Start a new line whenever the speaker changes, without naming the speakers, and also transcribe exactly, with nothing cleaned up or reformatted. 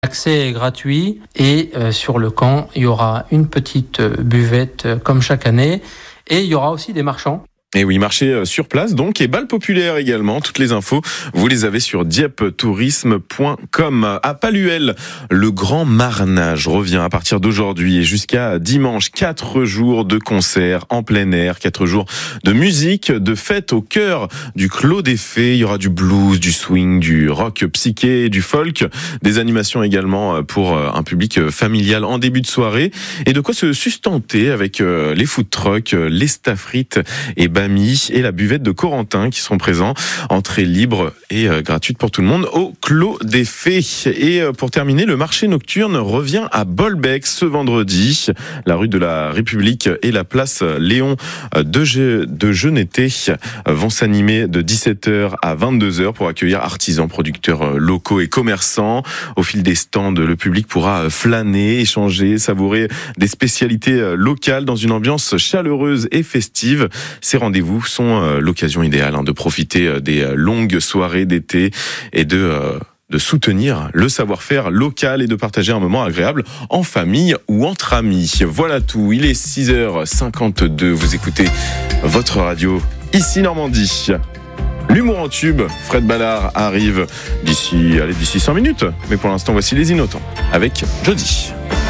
L'accès est gratuit et euh, sur le camp, il y aura une petite euh, buvette euh, comme chaque année et il y aura aussi des marchands.
Et oui, marché sur place donc, et bal populaire également. Toutes les infos, vous les avez sur dieppe tourisme point com. À Palluel, le grand marnage revient à partir d'aujourd'hui et jusqu'à dimanche. Quatre jours de concerts en plein air, quatre jours de musique, de fête au cœur du Clos des Fées. Il y aura du blues, du swing, du rock psyché, du folk, des animations également pour un public familial en début de soirée. Et de quoi se sustenter avec les food trucks, les staffrites et et la buvette de Corentin qui seront présents. Entrée libre et euh, gratuite pour tout le monde au Clos des Fées. Et euh, pour terminer, le marché nocturne revient à Bolbec ce vendredi. La rue de la République et la place Léon de, Je- de Geneté vont s'animer de dix-sept heures à vingt-deux heures pour accueillir artisans, producteurs locaux et commerçants. Au fil des stands, le public pourra flâner, échanger, savourer des spécialités locales dans une ambiance chaleureuse et festive. Ces rendez-vous sont l'occasion idéale de profiter des longues soirées d'été et de de soutenir le savoir-faire local et de partager un moment agréable en famille ou entre amis. Voilà tout, il est six heures cinquante-deux, vous écoutez votre radio ici Normandie. L'humour en tube, Fred Ballard arrive d'ici, allez, d'ici cinq minutes. Mais pour l'instant, voici les Innocents avec Jody.